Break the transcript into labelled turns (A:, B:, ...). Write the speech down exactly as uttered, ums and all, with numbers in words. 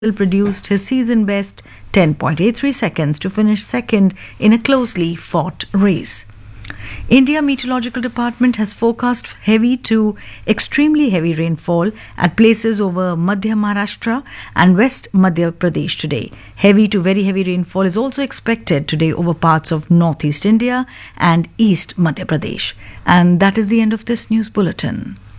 A: produced his season best ten point eight three seconds to finish second in a closely fought race. India Meteorological Department has forecast heavy to extremely heavy rainfall at places over Madhya Maharashtra and West Madhya Pradesh today. Heavy to very heavy rainfall is also expected today over parts of northeast India and East Madhya Pradesh. And that is the end of this news bulletin.